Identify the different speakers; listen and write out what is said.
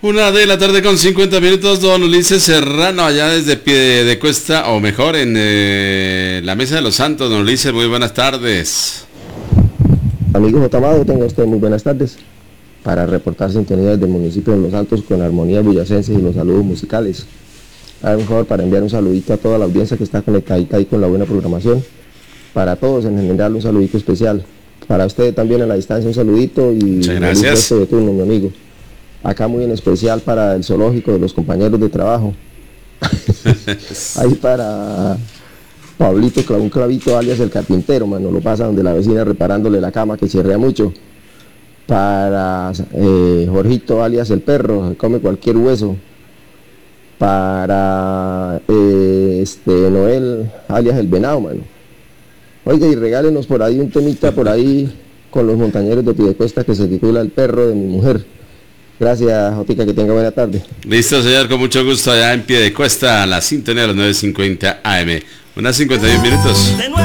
Speaker 1: 1:00 con 50 minutos, don Ulises Serrano, allá desde Piedecuesta, o mejor, en la Mesa de los Santos. Don Ulises, muy buenas tardes.
Speaker 2: Amigo J. Amado, tenga usted muy buenas tardes. Para reportar sintonía desde el municipio de Los Santos con armonías boyacenses y los saludos musicales. Haga un favor para enviar un saludito a toda la audiencia que está conectadita ahí con la buena programación. Para todos en general un saludito especial. Para usted también a la distancia un saludito y
Speaker 1: muchas gracias.
Speaker 2: De turno, mi amigo. Acá muy en especial para el zoológico de los compañeros de trabajo. Ahí para Pablito un clavito alias el carpintero, mano, lo pasa donde la vecina reparándole la cama que chirrea mucho. Para Jorgito alias el perro, come cualquier hueso. Para Noel alias el venado, mano. Oiga, y regálenos por ahí un temita por ahí con los montañeros de Piedecuesta que se titula El perro de mi mujer. Gracias, Jotica, que tenga buena tarde.
Speaker 1: Listo, señor, con mucho gusto allá en Piedecuesta, a la sintonía de los 9:50 AM. 1:51 minutos.